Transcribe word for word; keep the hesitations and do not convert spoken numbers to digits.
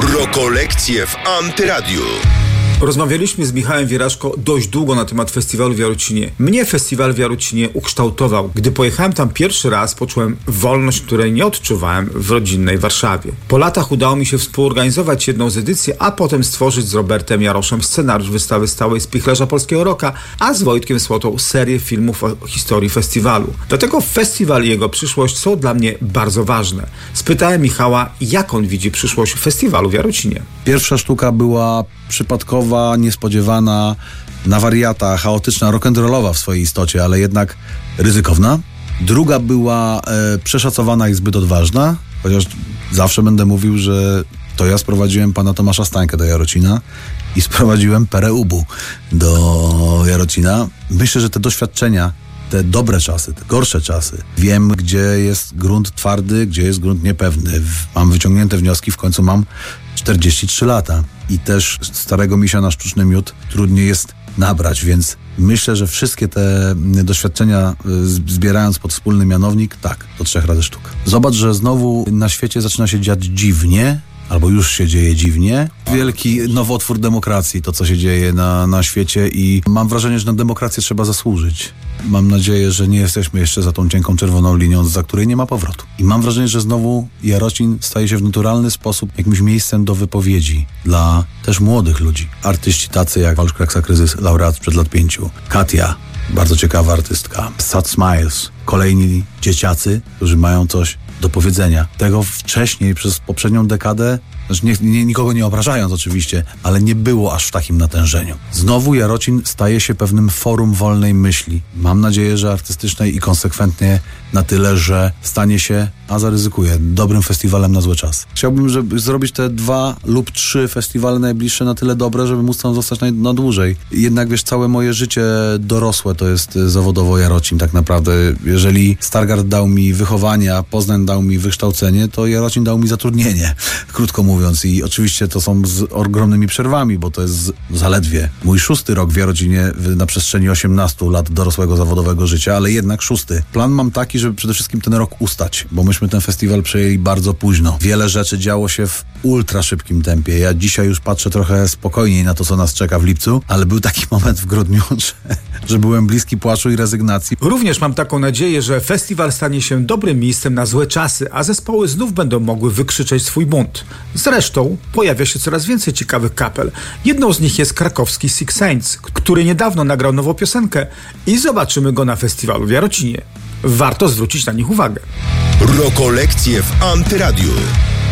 Rokolekcje w Antyradiu. Rozmawialiśmy z Michałem Wieraszko dość długo na temat festiwalu w Jarocinie. Mnie festiwal w Jarocinie ukształtował. Gdy pojechałem tam pierwszy raz, poczułem wolność, której nie odczuwałem w rodzinnej Warszawie. Po latach udało mi się współorganizować jedną z edycji, a potem stworzyć z Robertem Jaroszem scenariusz wystawy stałej Spichlerza Polskiego Rocka, a z Wojtkiem Słotą serię filmów o historii festiwalu. Dlatego festiwal i jego przyszłość są dla mnie bardzo ważne. Spytałem Michała, jak on widzi przyszłość festiwalu w Jarocinie. Pierwsza sztuka była przypadkowa, niespodziewana, na wariata, chaotyczna, rock'n'rollowa w swojej istocie, ale jednak ryzykowna. Druga była e, przeszacowana i zbyt odważna, chociaż zawsze będę mówił, że to ja sprowadziłem pana Tomasza Stańkę do Jarocina i sprowadziłem Pereubu do Jarocina. Myślę, że te doświadczenia, te dobre czasy, te gorsze czasy. Wiem, gdzie jest grunt twardy, gdzie jest grunt niepewny. Mam wyciągnięte wnioski, w końcu mam czterdzieści trzy lata i też starego misia na sztuczny miód trudniej jest nabrać, więc myślę, że wszystkie te doświadczenia zbierając pod wspólny mianownik, tak, do trzech razy sztuka. Zobacz, że znowu na świecie zaczyna się dziać dziwnie, albo już się dzieje dziwnie. Wielki nowotwór demokracji, to co się dzieje na, na świecie i mam wrażenie, że na demokrację trzeba zasłużyć. Mam nadzieję, że nie jesteśmy jeszcze za tą cienką czerwoną linią, za której nie ma powrotu. I mam wrażenie, że znowu Jarocin staje się w naturalny sposób jakimś miejscem do wypowiedzi dla też młodych ludzi. Artyści tacy jak Walszkraksa Kryzys, laureat sprzed lat pięciu, Katia, bardzo ciekawa artystka, Sad Smiles, kolejni dzieciacy, którzy mają coś do powiedzenia. Tego wcześniej, przez poprzednią dekadę, znaczy nie, nie, nikogo nie obrażając oczywiście, ale nie było aż w takim natężeniu. Znowu Jarocin staje się pewnym forum wolnej myśli. Mam nadzieję, że artystycznej i konsekwentnie na tyle, że stanie się, a zaryzykuję, dobrym festiwalem na zły czas. Chciałbym, żeby zrobić te dwa lub trzy festiwale najbliższe na tyle dobre, żeby móc tam zostać na, na dłużej. Jednak wiesz, całe moje życie dorosłe to jest zawodowo Jarocin tak naprawdę. Jeżeli Stargard dał mi wychowanie, a Poznań dał mi wykształcenie, to Jarocin dał mi zatrudnienie, krótko mówiąc. I oczywiście to są z ogromnymi przerwami, bo to jest zaledwie mój szósty rok w Jarocinie na przestrzeni osiemnastu lat dorosłego zawodowego życia, ale jednak szósty. Plan mam taki, żeby przede wszystkim ten rok ustać, bo myśmy ten festiwal przejęli bardzo późno. Wiele rzeczy działo się w ultra szybkim tempie. Ja dzisiaj już patrzę trochę spokojniej na to, co nas czeka w lipcu, ale był taki moment w grudniu, że, że byłem bliski płaczu i rezygnacji. Również mam taką nadzieję, że festiwal stanie się dobrym miejscem na złe czasy, a zespoły znów będą mogły wykrzyczeć swój bunt. Zresztą pojawia się coraz więcej ciekawych kapel. Jedną z nich jest krakowski Six Saints, który niedawno nagrał nową piosenkę i zobaczymy go na festiwalu w Jarocinie. Warto zwrócić na nich uwagę. Rokolekcje w Antyradiu.